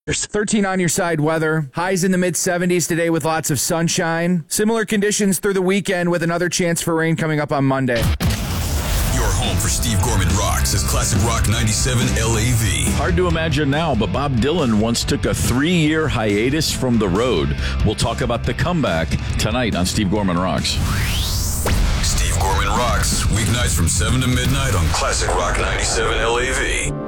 13 on your side weather. Highs in the mid-70s today with lots of sunshine. Similar conditions through the weekend with another chance for rain coming up on Monday. Your home for Steve Gorman Rocks is Classic Rock 97 LAV. Hard to imagine now, but Bob Dylan once took a 3-year hiatus from the road. We'll talk about the comeback tonight on Steve Gorman Rocks. Steve Gorman Rocks, weeknights from 7 to midnight on Classic Rock 97 LAV.